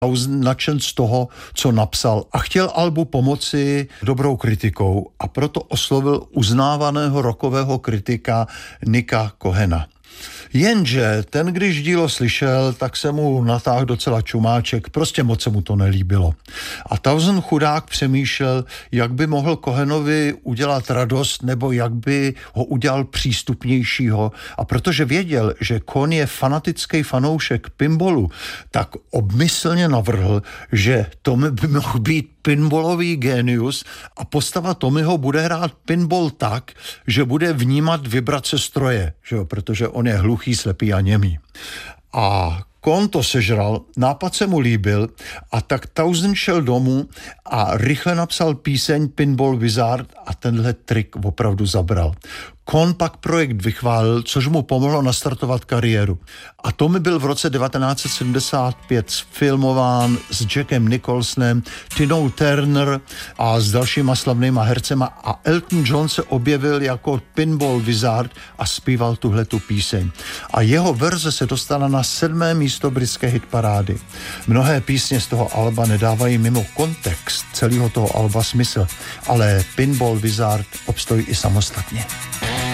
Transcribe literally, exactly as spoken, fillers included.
Tausend nadšen z toho, co napsal a chtěl albu pomoci dobrou kritikou a proto oslovil uznávaného rockového kritika Nicka Cohena. Jenže ten, když dílo slyšel, tak se mu natáhl docela čumáček, prostě moc se mu to nelíbilo. A Tausend chudák přemýšlel, jak by mohl Cohenovi udělat radost, nebo jak by ho udělal přístupnějšího. A protože věděl, že Cohen je fanatický fanoušek pinballu, tak obmyslně navrhl, že Tommy by mohl být pinballový génius a postava Tommyho bude hrát pinball tak, že bude vnímat vibrace stroje, že jo, protože on je hluchý, slepý a němý. A Cohen to sežral, nápad se mu líbil a tak Tausend šel domů a rychle napsal píseň Pinball Wizard a tenhle trik opravdu zabral. Cohen pak projekt vychválil, což mu pomohlo nastartovat kariéru. A Tommy byl v roce devatenáct set sedmdesát pět filmován s Jackem Nicholsonem, Tinou Turner a s dalšíma slavnýma hercema a Elton John se objevil jako Pinball Wizard a zpíval tuhletu píseň. A jeho verze se dostala na sedmé místo britské hitparády. Mnohé písně z toho alba nedávají mimo kontext celého toho alba smysl, ale Pinball Wizard obstojí i samostatně.